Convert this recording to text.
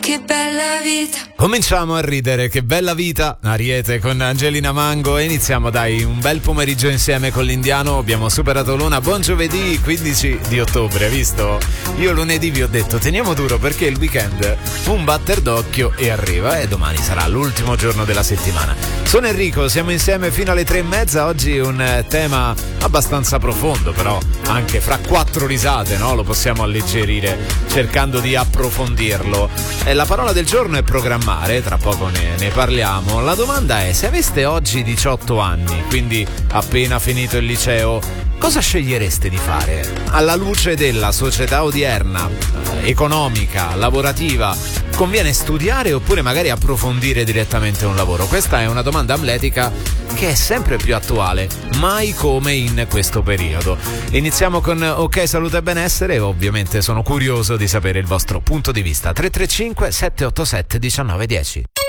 Che bella vita. Cominciamo a ridere, che bella vita, Ariete con Angelina Mango, e iniziamo dai un bel pomeriggio insieme con l'Indiano. Abbiamo superato l'una, buon giovedì 15 di ottobre, visto? Io lunedì vi ho detto teniamo duro perché il weekend un batter d'occhio e arriva, e domani sarà l'ultimo giorno della settimana. Sono Enrico, siamo insieme fino alle 3:30, oggi un tema abbastanza profondo, però anche fra quattro risate, no? Lo possiamo alleggerire cercando di approfondirlo. La parola del giorno è programmare, tra poco ne parliamo. La domanda è: se aveste oggi 18 anni, quindi appena finito il liceo, cosa scegliereste di fare? Alla luce della società odierna, economica, lavorativa, conviene studiare oppure magari approfondire direttamente un lavoro? Questa è una domanda amletica che è sempre più attuale, mai come in questo periodo. Iniziamo con Ok Salute e Benessere e ovviamente sono curioso di sapere il vostro punto di vista. 335 787 1910.